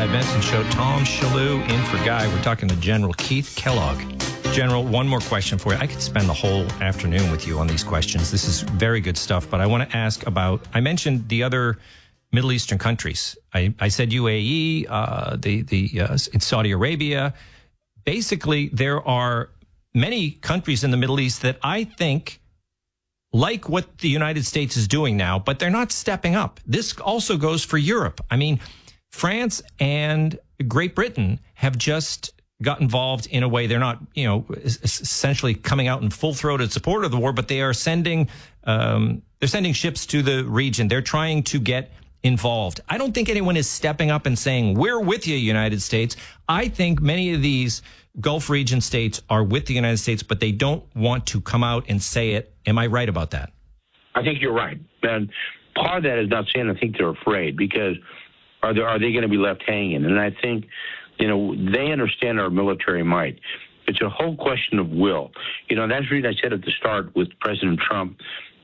Guy Benson Show. Tom Shalhoub in for Guy. We're talking to General Keith Kellogg. General, one more question for you. I could spend the whole afternoon with you on these questions. This is very good stuff, but I want to ask about, I mentioned the other Middle Eastern countries. I said UAE, in Saudi Arabia. Basically, there are many countries in the Middle East that I think like what the United States is doing now, but they're not stepping up. This also goes for Europe. I mean, France and Great Britain have just got involved in a way. They're not, essentially coming out in full-throated support of the war, but they are sending ships to the region. They're trying to get involved. I don't think anyone is stepping up and saying, we're with you, United States. I think many of these Gulf region states are with the United States, but they don't want to come out and say it. Am I right about that? I think you're right. And part of that is not saying I think they're afraid, because are they going to be left hanging? And I think, they understand our military might. It's a whole question of will. That's the reason I said at the start, with President Trump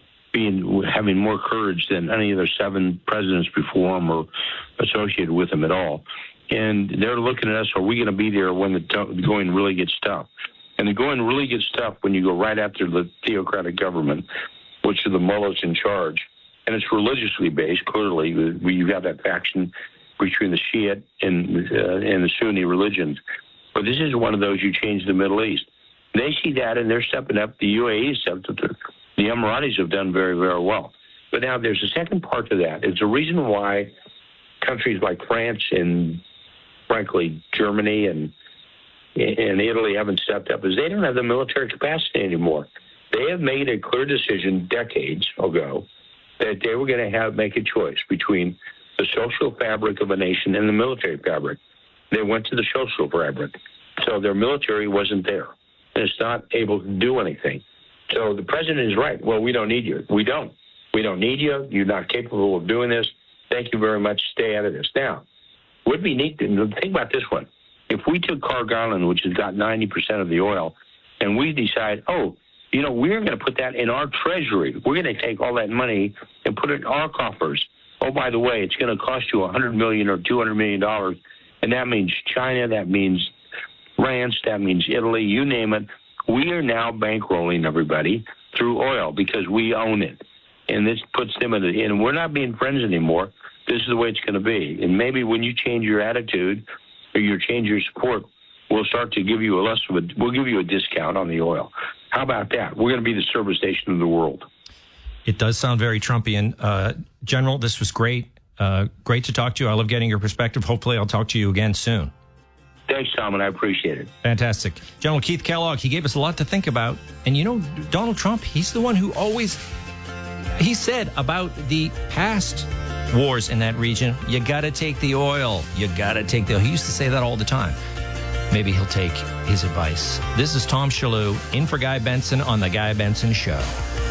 having more courage than any of the 7 presidents before him or associated with him at all. And they're looking at us, are we going to be there when the going really gets tough? And the going really gets tough when you go right after the theocratic government, which are the mullahs in charge. And it's religiously based, clearly. You have that faction between the Shiite and the Sunni religions. But this is one of those, you change the Middle East. They see that, and they're stepping up. The UAE stepped up. The Emiratis have done very, very well. But now there's a second part to that. It's a reason why countries like France and, frankly, Germany and Italy haven't stepped up, is they don't have the military capacity anymore. They have made a clear decision decades ago that they were going to make a choice between the social fabric of a nation and the military fabric. They went to the social fabric. So their military wasn't there. And it's not able to do anything. So the president is right. Well, we don't need you. We don't. We don't need you. You're not capable of doing this. Thank you very much. Stay out of this. Now, would be neat to think about this one. If we took Carg Island, which has got 90% of the oil, and we decide, we're going to put that in our treasury. We're going to take all that money and put it in our coffers. Oh, by the way, it's going to cost you $100 million or $200 million, and that means China, that means France, that means Italy, you name it. We are now bankrolling everybody through oil because we own it. And this puts them and we're not being friends anymore. This is the way it's going to be. And maybe when you change your attitude or you change your support, we'll start to give you we'll give you a discount on the oil. How about that? We're going to be the service station of the world. It does sound very Trumpian. General, this was great. Great to talk to you. I love getting your perspective. Hopefully I'll talk to you again soon. Thanks, Tom, and I appreciate it. Fantastic. General Keith Kellogg, he gave us a lot to think about. And Donald Trump, he's the one who he said about the past wars in that region, you got to take the oil. He used to say that all the time. Maybe he'll take his advice. This is Tom Shalhoub in for Guy Benson on The Guy Benson Show.